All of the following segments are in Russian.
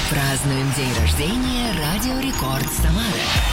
Празднуем день рождения Радио Рекорд Самара.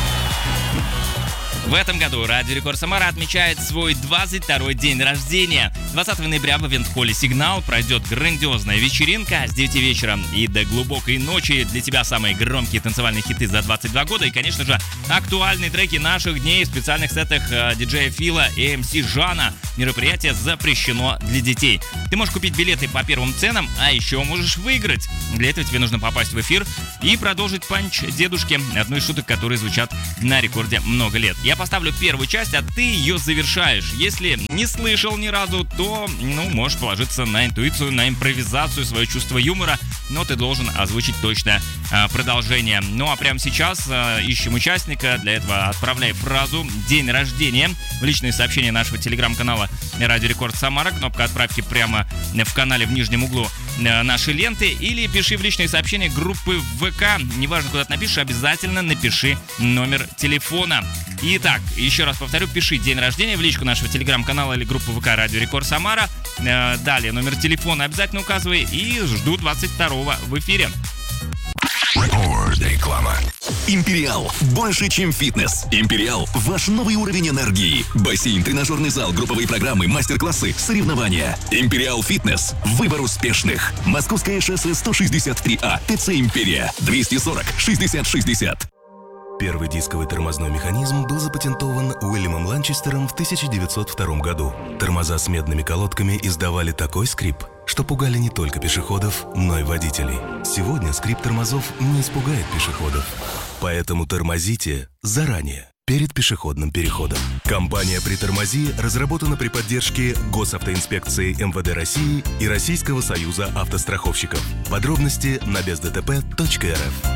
В этом году Радио Рекорд Самара отмечает свой 22-й день рождения. 20 ноября в ивент-холле «Сигнал» пройдет грандиозная вечеринка с 9 вечера и до глубокой ночи. Для тебя самые громкие танцевальные хиты за 22 года и, конечно же, актуальные треки наших дней в специальных сетах диджея Фила и МС Жана. Мероприятие запрещено для детей. Ты можешь купить билеты по первым ценам, а еще можешь выиграть. Для этого тебе нужно попасть в эфир и продолжить панч дедушки, одну из шуток, которые звучат на рекорде много лет. Я поставлю первую часть, а ты ее завершаешь. Если не слышал ни разу, то, можешь положиться на интуицию, на импровизацию, свое чувство юмора, но ты должен озвучить точное продолжение. Ну а прямо сейчас ищем участника. Для этого отправляй фразу «День рождения» в личные сообщения нашего телеграм-канала Радио Рекорд Самара. Кнопка отправки прямо в канале в нижнем углу нашей ленты. Или пиши в личные сообщения группы ВК. Неважно, куда ты напишешь, обязательно напиши номер телефона. Итак, еще раз повторю, пиши день рождения в личку нашего телеграм-канала или группы ВК Радио Рекорд Самара. Далее номер телефона обязательно указывай и жду 22-го в эфире. Реклама. Империал. Больше, чем фитнес. Империал – ваш новый уровень энергии. Бассейн, тренажерный зал, групповые программы, мастер-классы, соревнования. Империал Фитнес. Выбор успешных. Московское шоссе 163А. ТЦ Империя. 240-60-60. Первый дисковый тормозной механизм был запатентован Уильямом Ланчестером в 1902 году. Тормоза с медными колодками издавали такой скрип, что пугали не только пешеходов, но и водителей. Сегодня скрип тормозов не испугает пешеходов. Поэтому тормозите заранее, перед пешеходным переходом. Компания «Притормози» разработана при поддержке Госавтоинспекции МВД России и Российского союза автостраховщиков. Подробности на бездтп.рф.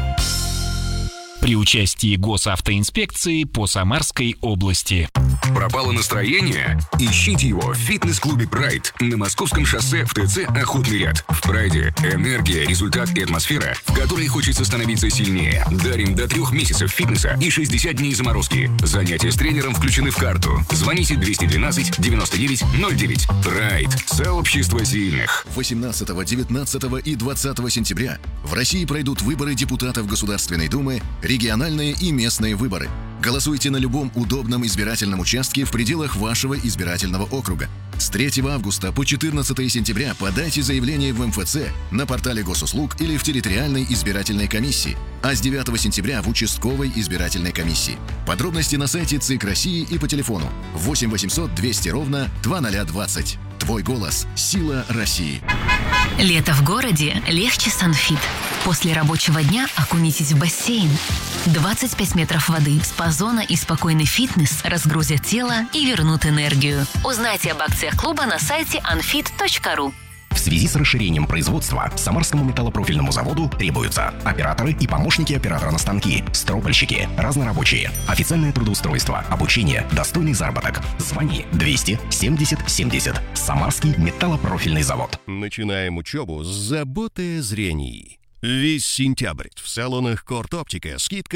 При участии Госавтоинспекции по Самарской области. Пропало настроение? Ищите его в фитнес-клубе «Прайд» на Московском шоссе в ТЦ «Охотный ряд». В «Прайде» энергия, результат и атмосфера, в которой хочется становиться сильнее. Дарим до 3 месяцев фитнеса и 60 дней заморозки. Занятия с тренером включены в карту. Звоните 212 99 09. «Прайд» – сообщество сильных. 18, 19 и 20 сентября в России пройдут выборы депутатов Государственной Думы, региональные и местные выборы. Голосуйте на любом удобном избирательном участке в пределах вашего избирательного округа. С 3 августа по 14 сентября подайте заявление в МФЦ, на портале госуслуг или в территориальной избирательной комиссии, а с 9 сентября в участковой избирательной комиссии. Подробности на сайте ЦИК России и по телефону 8 800 200 ровно 2020. Твой голос – сила России. Лето в городе легче Санфит. После рабочего дня окунитесь в бассейн. 25 метров воды, спа-зона и спокойный фитнес разгрузят тело и вернут энергию. Узнайте об акциях клуба на сайте anfit.ru. В связи с расширением производства Самарскому металлопрофильному заводу требуются операторы и помощники оператора на станки, стропольщики, разнорабочие, официальное трудоустройство, обучение, достойный заработок. Звони 200 70 70. Самарский металлопрофильный завод. Начинаем учебу с заботой о зрении. Весь сентябрь в салонах Корт Оптика скидка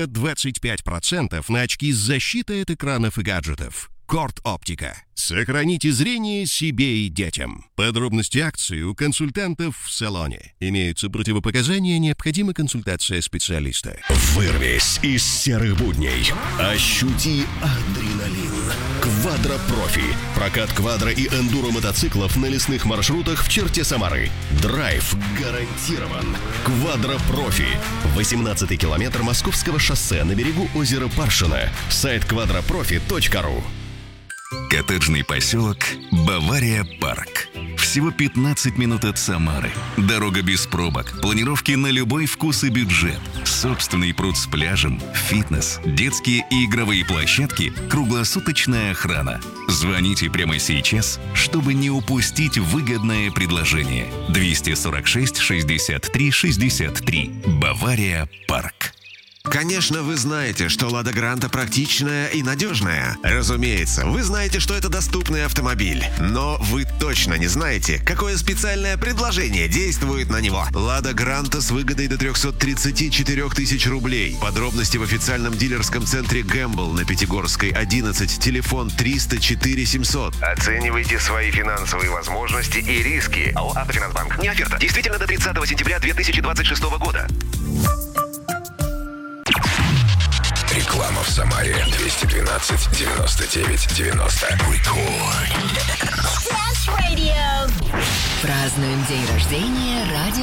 25% на очки с защитой от экранов и гаджетов. Корт Оптика. Сохраните зрение себе и детям. Подробности акции у консультантов в салоне. Имеются противопоказания, необходима консультация специалиста. Вырвись из серых будней. Ощути адреналин. Квадро-профи. Прокат квадро и эндуро мотоциклов на лесных маршрутах в черте Самары. Драйв гарантирован. Квадро-профи. 18-й километр Московского шоссе на берегу озера Паршино. Сайт quadroprofi.ru. Коттеджный поселок Бавария Парк. Всего 15 минут от Самары. Дорога без пробок, планировки на любой вкус и бюджет. Собственный пруд с пляжем, фитнес, детские и игровые площадки, круглосуточная охрана. Звоните прямо сейчас, чтобы не упустить выгодное предложение. 246 63 63. Бавария Парк. Конечно, вы знаете, что «Лада Гранта» практичная и надежная. Разумеется, вы знаете, что это доступный автомобиль. Но вы точно не знаете, какое специальное предложение действует на него. «Лада Гранта» с выгодой до 334 тысяч рублей. Подробности в официальном дилерском центре «Гэмбл» на Пятигорской, 11, телефон 304 700. Оценивайте свои финансовые возможности и риски. АО «Автофинансбанк». Не оферта. Действительно до 30 сентября 2026 года. Реклама в Самаре. 212 99 90. Рекорд. Празднуем день рождения радио